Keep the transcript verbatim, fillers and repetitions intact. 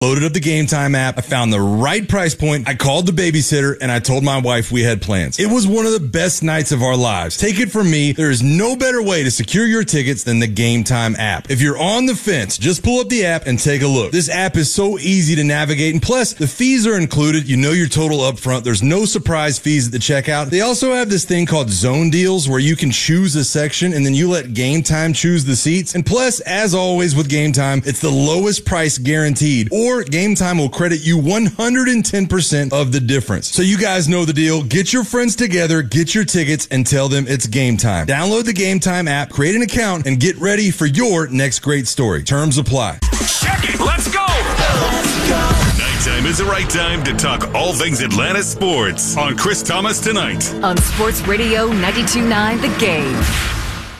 Loaded up the Game Time app. I found the right price point. I called the babysitter and I told my wife we had plans. It was one of the best nights of our lives. Take it from me, there is no better way to secure your tickets than the Game Time app. If you're on the fence, just pull up the app and take a look. This app is so easy to navigate, and plus the fees are included. You know your total up front. There's no surprise fees at the checkout. They also have this thing called zone deals where you can choose a section and then you let Game Time choose the seats. And plus, as always with Game Time, it's the lowest price guaranteed, or Game Time will credit you one hundred ten percent of the difference. So you guys know the deal. Get your friends together, get your tickets, and tell them it's Game Time. Download the Game Time app, create an account, and get ready for your next great story. Terms apply. Check it. Let's go. Let's go. Nighttime is the right time to talk all things Atlanta sports on Chris Thomas Tonight. On Sports Radio ninety-two point nine The Game.